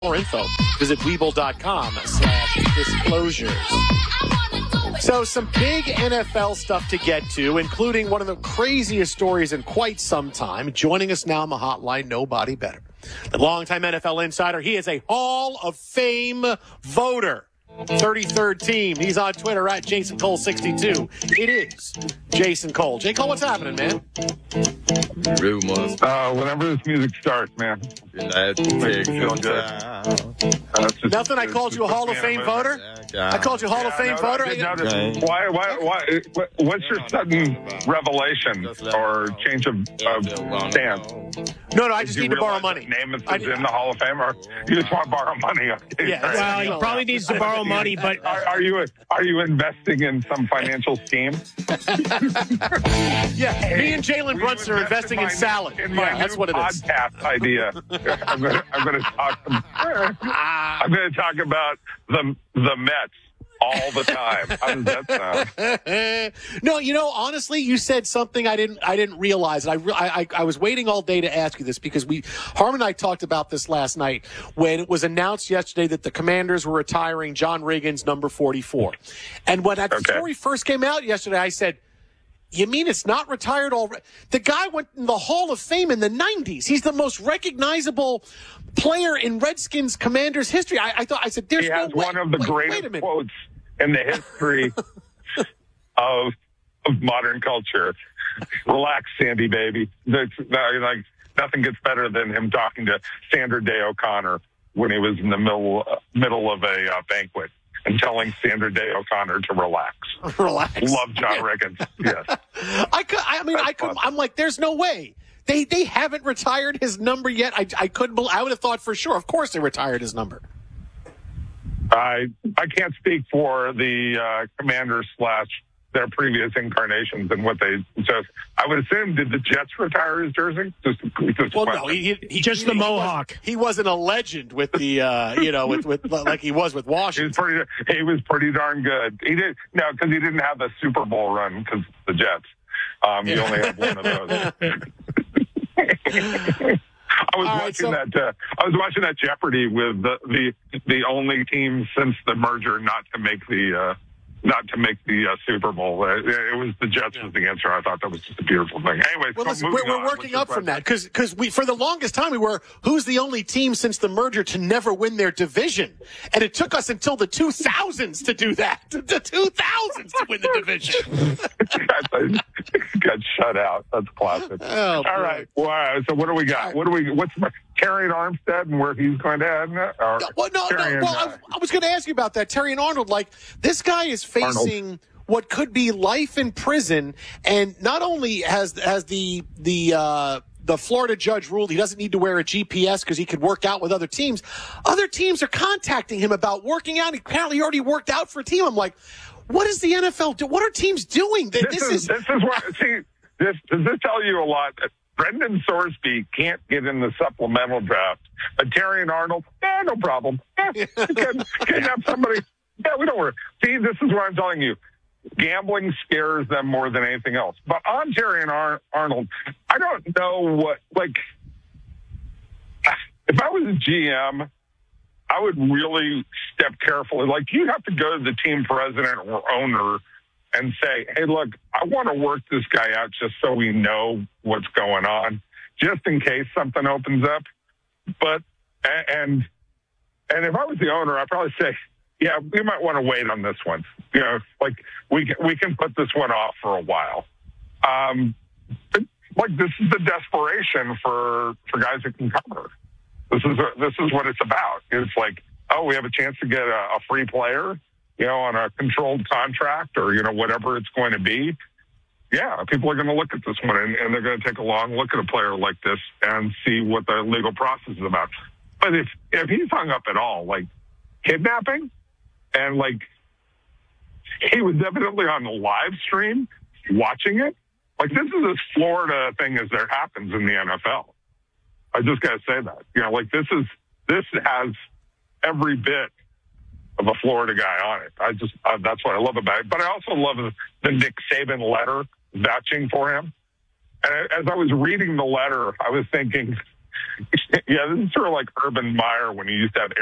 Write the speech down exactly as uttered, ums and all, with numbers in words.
more info, visit Webull.com slash disclosures. So some big N F L stuff to get to, including one of the craziest stories in quite some time. Joining us now on the hotline, nobody better. The longtime N F L insider, he is a Hall of Fame voter. thirty-third team. He's on Twitter at Jason Cole sixty-two. It is Jason Cole. J. Cole, what's happening, man? Rumors. Uh, whenever this music starts, man. That takes some time. Uh, it's just- Nothing. I it's called you a just Hall of me Fame in a voter? movement. I called you a Hall of Yeah, Fame no, voter? I- I- no, no, Why, why, why, what's your sudden revelation or change of, of stance? No, no, I just Did you need to borrow realize money. that Namath I- is in the Hall of Fame, or you just want to borrow money? Okay, Yeah, all right. Well, he Well, probably needs to borrow money, but Are, are you are you investing in some financial scheme? Yeah, me and Jalen Brunson are investing in my, salad. In my Yeah, that's new what it is. podcast idea. I'm going to I'm going to talk. I'm going to talk about the the Mets all the time. How does that sound? No, you know, honestly, you said something I didn't I didn't realize. And I, re- I I was waiting all day to ask you this because we Harmon and I talked about this last night when it was announced yesterday that the Commanders were retiring John Riggins number forty-four. And when that Okay. story first came out yesterday, I said, you mean it's not retired already? The guy went in the Hall of Fame in the nineties. He's the most recognizable player in Redskins Commanders history. I, I thought I said, "There's He no has way." one of the Wait, wait a greatest minute. quotes in the history of of modern culture. Relax, Sandy, baby. That's, like nothing gets better than him talking to Sandra Day O'Connor when he was in the middle uh, middle of a uh, banquet and telling Sandra Day O'Connor to relax. Relax. Love John Riggins. Yes. I could. I mean, That's I could. fun. I'm like, there's no way they they haven't retired his number yet. I I couldn't. bel I would have thought for sure. Of course, they retired his number. I I can't speak for the uh, Commanders slash their previous incarnations and what they just. I would assume, did the Jets retire his jersey? Just, just Well, no, he, he, he just the he Mohawk. Wasn't, he wasn't a legend with the uh, you know with, with like he was with He was Washington. pretty. He was pretty darn good. He did no because he didn't have the Super Bowl run because the Jets. Um, he only had one of those. I was All right, watching so- that. Uh, I was watching that Jeopardy with the, the the only team since the merger not to make the uh, not to make the uh, Super Bowl. Uh, it was the Jets was the answer. I thought that was just a beautiful thing. Anyways, Well, so listen, moving we're, we're on. working What's up your from that question? because we for the longest time we were who's the only team since the merger to never win their division, and it took us until the two thousands to do that. The two thousands to win the division. got shut out. That's classic. Oh, All boy. right. Wow. So what do we got? What do we? What's Terry Armstead and where he's going to end? Or Well, no, no. Terry and, Well, uh, I, I was going to ask you about that. Terry and Arnold, like, this guy is facing Arnold. what could be life in prison, and not only has has the the uh, the Florida judge ruled he doesn't need to wear a G P S because he could work out with other teams. Other teams are contacting him about working out. Apparently, he already worked out for a team. I'm like, what is the N F L do? What are teams doing? This, This, is, this is what see. This does this tell you a lot? Brendan Sorsby can't get in the supplemental draft, but Terry and Arnold, eh, no problem. Eh, can, can have somebody. Yeah, we don't worry. See, this is what I'm telling you. Gambling scares them more than anything else. But on Terry and Ar- Arnold, I don't know what like. If I was a G M, I would really step carefully. Like you have to go to the team president or owner and say, hey, look, I want to work this guy out just so we know what's going on, just in case something opens up. But, and, and if I was the owner, I'd probably say, yeah, we might want to wait on this one. You know, like we can, we can put this one off for a while. Um, but, like this is the desperation for, for guys that can cover. This is, a, this is what it's about. It's like, oh, we have a chance to get a, a free player, you know, on a controlled contract or, you know, whatever it's going to be. Yeah, people are going to look at this one and, and they're going to take a long look at a player like this and see what the legal process is about. But if, if he's hung up at all, like kidnapping and like he was evidently on the live stream watching it, like this is as Florida thing as there happens in the N F L. I just got to say that, you know, like this is, this has every bit of a Florida guy on it. I just, uh, that's what I love about it. But I also love the Nick Saban letter vouching for him. And as I was reading the letter, I was thinking, Yeah, this is sort of like Urban Meyer when he used to have